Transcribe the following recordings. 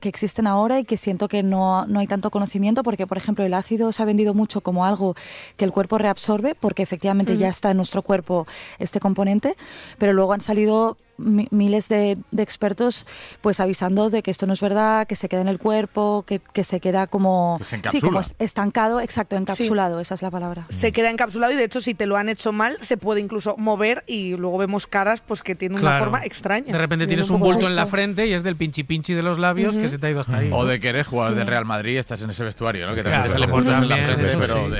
que existen ahora y que siento que no hay tanto conocimiento, porque, por ejemplo, el ácido se ha vendido mucho como algo que el cuerpo reabsorbe, porque efectivamente ya está en nuestro cuerpo este componente, pero luego han salido miles de expertos pues avisando de que esto no es verdad, que se queda en el cuerpo, que se queda como, como estancado, exacto, encapsulado, esa es la palabra. Se queda encapsulado y de hecho si te lo han hecho mal se puede incluso mover y luego vemos caras pues que tienen una forma extraña. De repente tienes un bulto en la frente y es del pinchi de los labios que se te ha ido hasta ahí. O de que eres jugador de Real Madrid y estás en ese vestuario, ¿no? Que te sale en la frente,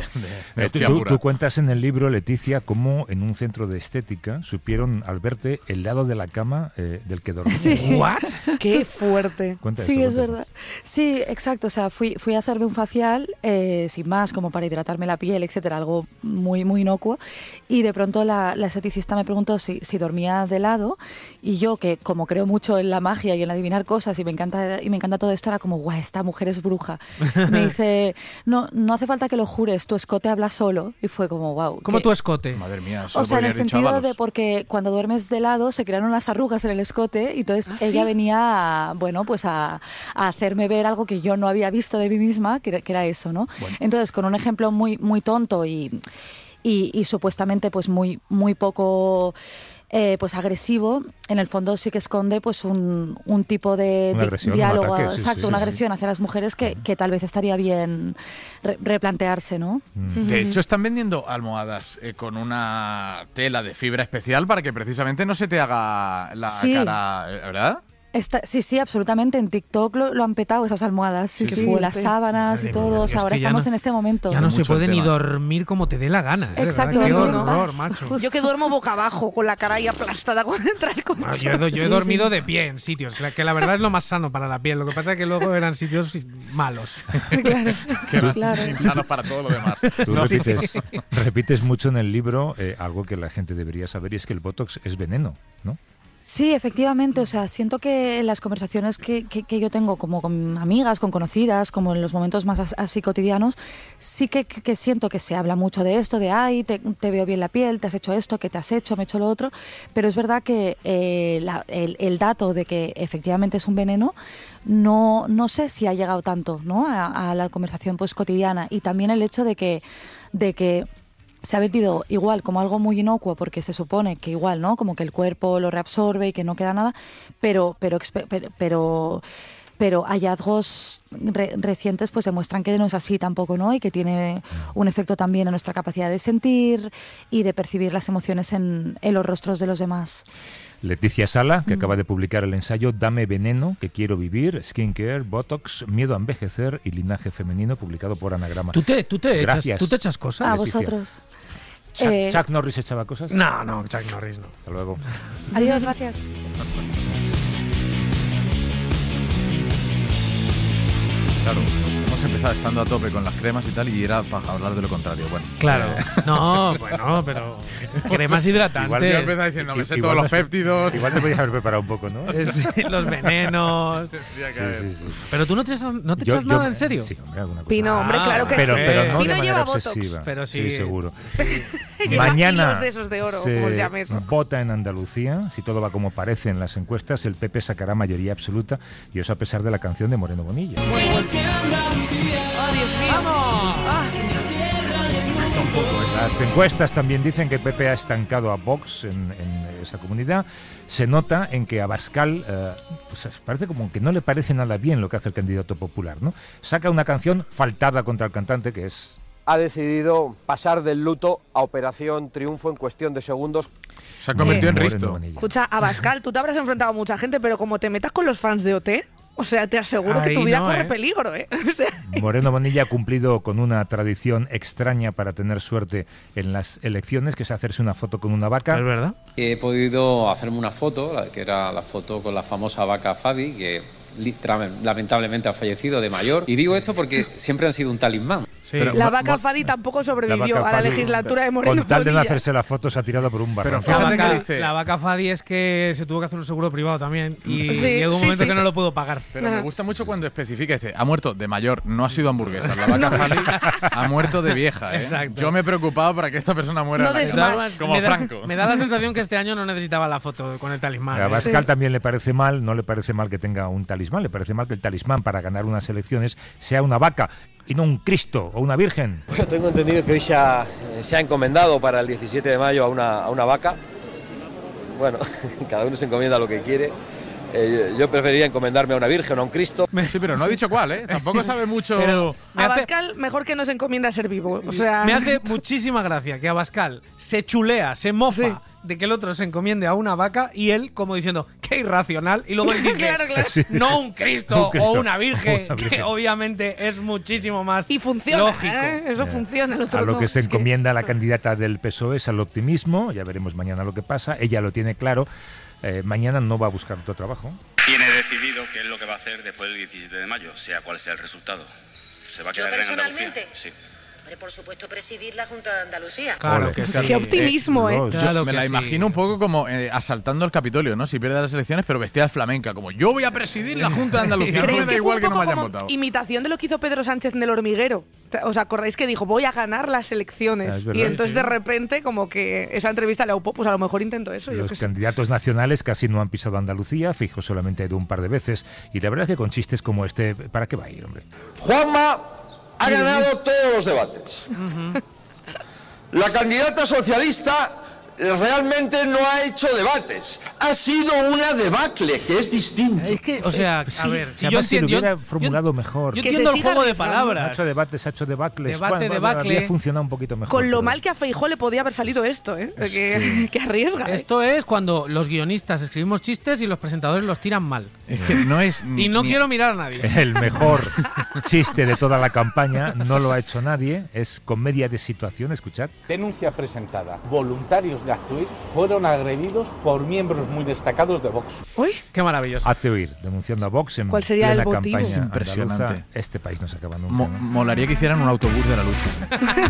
pero tú cuentas en el libro, Leticia, cómo en un centro de estética supieron al verte el lado de la cama del que dormía. Sí. ¿What? ¡Qué fuerte! Sí, es verdad. Sí, exacto. O sea, fui a hacerme un facial sin más, como para hidratarme la piel, etcétera, algo muy, muy inocuo. Y de pronto la esteticista me preguntó si dormía de lado. Y yo, que como creo mucho en la magia y en adivinar cosas y me encanta todo esto, era como, guau, esta mujer es bruja. Me dice, no hace falta que lo jures, tu escote habla solo. Y fue como, guau. ¿Cómo tu escote? Madre mía, eso o sea, en el sentido de porque cuando duermes de lado se crean unas arrugas en el escote y entonces ella venía a hacerme ver algo que yo no había visto de mí misma, que era eso, ¿no? Bueno. Entonces, con un ejemplo muy, muy tonto y supuestamente pues muy, muy poco pues agresivo, en el fondo sí que esconde pues un tipo de diálogo, una agresión hacia las mujeres que tal vez estaría bien replantearse, ¿no? De hecho, están vendiendo almohadas con una tela de fibra especial para que precisamente no se te haga la cara, ¿verdad? Sí, absolutamente. En TikTok lo han petado esas almohadas, las sábanas y todo. O sea, ahora estamos en este momento. Ya no se puede ni dormir como te dé la gana. Exacto. Qué horror, macho. Yo que duermo boca abajo, con la cara ahí aplastada cuando entra el colchón. Yo he dormido de pie en sitios, que la verdad es lo más sano para la piel. Lo que pasa es que luego eran sitios malos. Claro. Insanos para todo lo demás. Tú repites mucho en el libro algo que la gente debería saber, y es que el Botox es veneno, ¿no? Sí, efectivamente. O sea, siento que en las conversaciones que yo tengo como con amigas, con conocidas, como en los momentos más así cotidianos, sí que siento que se habla mucho de esto, de ay, te veo bien la piel, te has hecho esto, que te has hecho, me he hecho lo otro, pero es verdad que el dato de que efectivamente es un veneno no sé si ha llegado tanto, ¿no? a la conversación pues cotidiana, y también el hecho de que se ha vendido igual como algo muy inocuo, porque se supone que igual, ¿no? Como que el cuerpo lo reabsorbe y que no queda nada, pero hallazgos recientes pues demuestran que no es así tampoco, ¿no? Y que tiene un efecto también en nuestra capacidad de sentir y de percibir las emociones en los rostros de los demás. Leticia Sala, que acaba de publicar el ensayo Dame veneno, que quiero vivir, skincare, botox, miedo a envejecer y linaje femenino, publicado por Anagrama. ¿Tú te echas cosas? A vosotros. ¿Chuck Norris echaba cosas? No, Chuck Norris no. Hasta luego. Adiós, gracias. Claro, hemos empezado estando a tope con las cremas y tal, y era para hablar de lo contrario. Bueno, claro. Pero cremas hidratantes. Igual yo empezaba diciendo, me sé todos los péptidos. Igual te podías haber preparado un poco, ¿no? Los venenos. Sí. Pero tú no te echas nada, ¿en serio? Sí, hombre, alguna cosa. Pino, hombre, claro que pero no Pino de manera lleva obsesiva. botox. Pero sí. Seguro. Mañana Mañana de esos de oro, como se llame eso. vota en Andalucía. Si todo va como parece en las encuestas, el PP sacará mayoría absoluta, y eso a pesar de la canción de Moreno Bonilla. ¡Oh, Dios mío! ¡Vamos! Las encuestas también dicen que el PP ha estancado a Vox en esa comunidad. Se nota en que a Abascal pues parece como que no le parece nada bien lo que hace el candidato popular, ¿no? Saca una canción faltada contra el cantante, que es... Ha decidido pasar del luto a Operación Triunfo en cuestión de segundos. Se ha convertido en Risto. Escucha, Abascal, tú te habrás enfrentado a mucha gente, pero como te metas con los fans de OT, o sea, te aseguro que tu vida corre peligro, ¿eh? O sea... Moreno Bonilla ha cumplido con una tradición extraña para tener suerte en las elecciones, que es hacerse una foto con una vaca. ¿Es verdad? He podido hacerme una foto, que era la foto con la famosa vaca Fadi, que lamentablemente ha fallecido de mayor. Y digo esto porque siempre han sido un talismán. Sí. Pero la vaca Fadi tampoco sobrevivió a la legislatura de Moreno. Con tal de no Bonilla. hacerse la foto, se ha tirado por un barranco. Pero fíjate que dice... La vaca Fadi es que se tuvo que hacer un seguro privado también y Sí, llegó un sí, momento sí. que no lo pudo pagar. Pero me gusta mucho cuando especifica, dice, ha muerto de mayor, no ha sido hamburguesa. La vaca Fali ha muerto de vieja, ¿eh? Exacto. Yo me he preocupado para que esta persona muera No en la des cama, más. como me da, Franco. me da la sensación que este año no necesitaba la foto con el talismán. A ¿eh? Abascal también le parece mal, no le parece mal que tenga un talismán, le parece mal que el talismán para ganar unas elecciones sea una vaca y no un Cristo o una Virgen. Bueno, tengo entendido que hoy se ha encomendado para el 17 de mayo a una vaca. Bueno, cada uno se encomienda lo que quiere. Yo preferiría encomendarme a una Virgen o a un Cristo. Sí, pero no ha dicho cuál, ¿eh? Tampoco sabe mucho... Pero me hace, Abascal mejor que nos encomienda a ser vivo. O sea, me hace muchísima gracia que Abascal se chulea, se mofa Sí. de que el otro se encomiende a una vaca y él como diciendo, qué irracional. Y luego él dice, Claro. Sí. no un Cristo, Un Cristo o una virgen, o una virgen. que obviamente es muchísimo más y funciona. lógico. Eso funciona. El otro A lo no. que se Es que- encomienda la candidata del PSOE es al optimismo, ya veremos mañana lo que pasa, ella lo tiene claro, mañana no va a buscar otro trabajo. Tiene decidido qué es lo que va a hacer después del 17 de mayo, sea cual sea el resultado. ¿Se va a ¿Yo quedar en Andalucía? personalmente? Sí. Hombre, por supuesto, presidir la Junta de Andalucía. Claro Ole. que sí. Qué optimismo, ¿eh? Yo Claro me que la sí. imagino un poco como asaltando el Capitolio, ¿no? Si pierde las elecciones, pero vestida de flamenca, como yo voy a presidir la Junta de Andalucía. No ¿Creéis me da que igual fue que un no me poco hayan como votado. imitación de lo que hizo Pedro Sánchez en El Hormiguero? ¿Os acordáis que dijo, voy a ganar las elecciones? Es verdad, y entonces sí. de repente, como que esa entrevista le aupó, pues a lo mejor intento eso. Yo Los qué sé. candidatos nacionales casi no han pisado Andalucía, Feijóo solamente ha ido un par de veces, y la verdad es que con chistes como este, ¿para qué va a ir, hombre? Juanma ha ganado todos los debates. La candidata socialista realmente no ha hecho debates. Ha sido una debacle, que es distinto. Es que, o sea, a ver, Si además si lo hubiera formulado mejor. Yo Que entiendo se el siga juego de arriesgando. Ha palabras. hecho debates, ha hecho debacles. Debate, debacle. Habría funcionado un poquito mejor. Con lo pero- mal que a Feijóo le podía haber salido esto, ¿eh? Que arriesga. ¿eh? Esto es cuando los guionistas escribimos chistes y los presentadores los tiran mal. Es que no es... Y no ni- quiero mirar a nadie. El mejor chiste de toda la campaña, no lo ha hecho nadie, es comedia de situación, escuchad. Denuncia presentada. Voluntarios de Actuir fueron agredidos por miembros muy destacados de Vox. Uy, Qué maravilloso. Hazte oír, denunciando a Vox en ¿Cuál sería plena el motivo? campaña Es impresionante. andaluza. Este país no se acaba nunca. ¿no? Molaría que hicieran un autobús de la lucha.